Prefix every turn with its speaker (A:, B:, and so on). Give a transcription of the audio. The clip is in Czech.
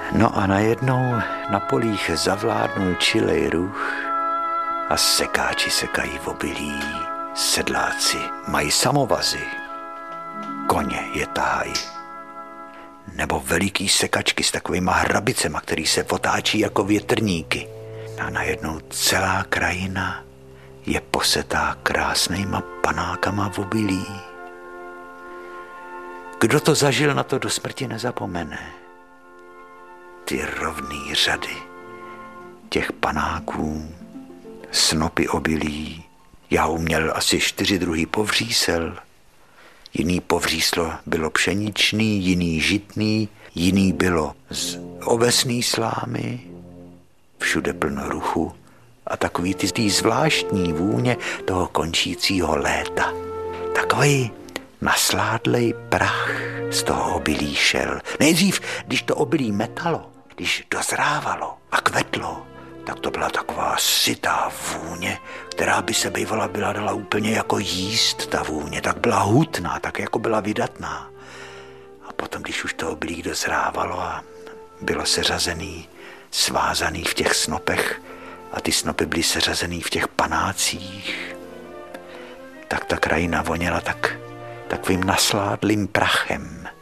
A: No a najednou na polích zavládnul čilej ruch a sekáči sekají v obilí, sedláci mají samovazy, koně je tahají. Nebo veliký sekačky s takovýma hrabicema, který se otáčí jako větrníky. A najednou celá krajina je posetá krásnýma panákama v obilí. Kdo to zažil, na to do smrti nezapomene. Ty rovný řady těch panáků, snopy obilí. Já uměl asi 4 druhy povřísel. Jiný povříslo bylo pšeničný, jiný žitný, jiný bylo z ovesný slámy. Všude plno ruchu a takový ty zvláštní vůně toho končícího léta. Takový nasládlej prach z toho obilí šel. Nejdřív, když to obilí metalo, když dozrávalo a kvetlo, tak to byla taková sytá vůně, která by se bývala byla dala úplně jako jíst, ta vůně. Tak byla hutná, tak jako byla vydatná. A potom, když už to obilí dozrávalo a bylo seřazený, svázaný v těch snopech a ty snopy byly seřazený v těch panácích, tak ta krajina voněla takovým nasládlým prachem.